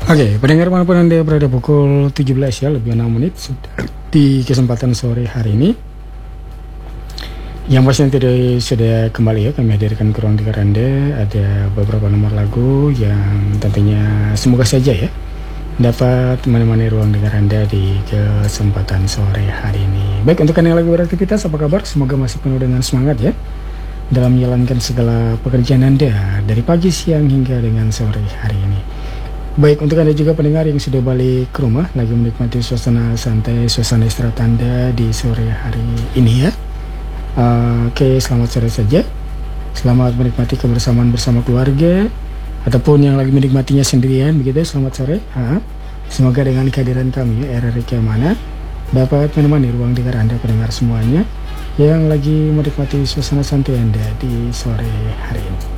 Oke, pendengar manapun Anda berada, pukul 17 ya, lebih 6 menit sudah di kesempatan sore hari ini. Yang pastinya sudah kembali ya, kami hadirkan ke ruang dengar Anda. Ada beberapa nomor lagu yang tentunya semoga saja ya dapat menemani ruang dengar Anda di kesempatan sore hari ini. Baik, untuk Anda yang lagi beraktivitas, apa kabar? Semoga masih penuh dengan semangat ya dalam menjalankan segala pekerjaan Anda dari pagi, siang, hingga dengan sore hari ini. Baik, untuk Anda juga pendengar yang sudah balik ke rumah, lagi menikmati suasana santai, suasana istirahat Anda di sore hari ini ya. Oke, selamat sore saja. Selamat menikmati kebersamaan bersama keluarga, ataupun yang lagi menikmatinya sendirian begitu, selamat sore. Semoga dengan kehadiran kami RRI Kemana dapat menemani ruang dengar Anda pendengar semuanya yang lagi menikmati suasana santai Anda di sore hari ini.